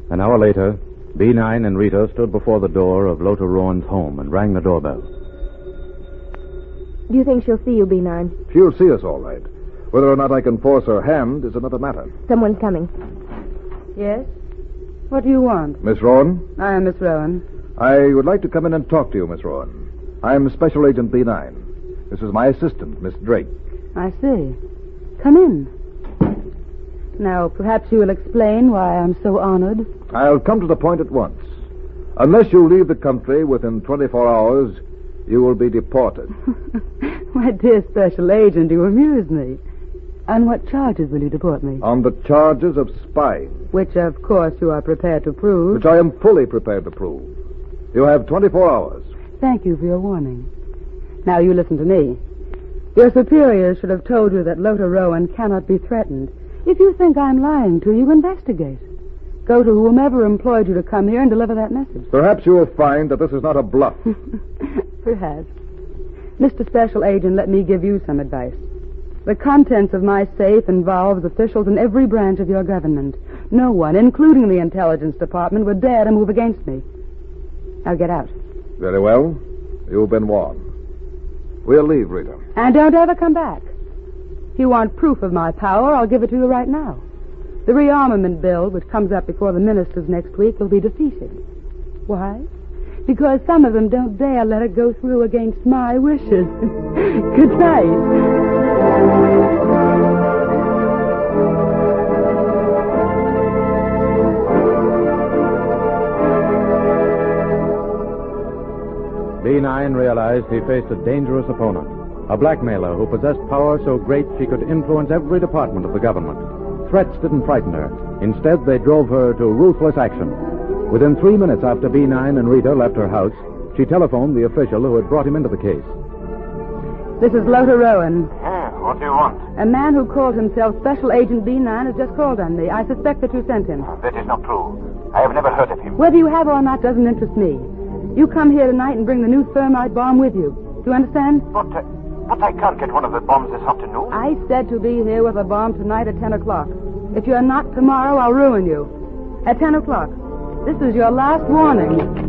An hour later, B9 and Rita stood before the door of Lota Rowan's home and rang the doorbell. Do you think she'll see you, B9? She'll see us all right. Whether or not I can force her hand is another matter. Someone's coming. Yes? What do you want? Miss Rowan? I am Miss Rowan. I would like to come in and talk to you, Miss Rowan. I'm Special Agent B9. This is my assistant, Miss Drake. I see. Come in. Now, perhaps you will explain why I'm so honored. I'll come to the point at once. Unless you leave the country within 24 hours, you will be deported. My dear Special Agent, you amuse me. On what charges will you deport me? On the charges of spying. Which, of course, you are prepared to prove. Which I am fully prepared to prove. You have 24 hours. Thank you for your warning. Now, you listen to me. Your superiors should have told you that Lota Rowan cannot be threatened. If you think I'm lying to you, investigate. Go to whomever employed you to come here and deliver that message. Perhaps you will find that this is not a bluff. Perhaps. Mr. Special Agent, let me give you some advice. The contents of my safe involves officials in every branch of your government. No one, including the Intelligence Department, would dare to move against me. Now get out. Very well. You've been warned. We'll leave, Rita. And don't ever come back. If you want proof of my power, I'll give it to you right now. The rearmament bill, which comes up before the ministers next week, will be defeated. Why? Because some of them don't dare let it go through against my wishes. Good night. B9 realized he faced a dangerous opponent, a blackmailer who possessed power so great she could influence every department of the government. Threats didn't frighten her. Instead, they drove her to ruthless action. Within 3 minutes after B9 and Rita left her house, she telephoned the official who had brought him into the case. This is Lota Rowan. Yeah, what do you want? A man who called himself Special Agent B9 has just called on me. I suspect that you sent him. That is not true. I have never heard of him. Whether you have or not doesn't interest me. You come here tonight and bring the new thermite bomb with you. Do you understand? But I can't get one of the bombs this afternoon. I said to be here with a bomb tonight at 10 o'clock. If you're not tomorrow, I'll ruin you. At 10 o'clock. This is your last warning.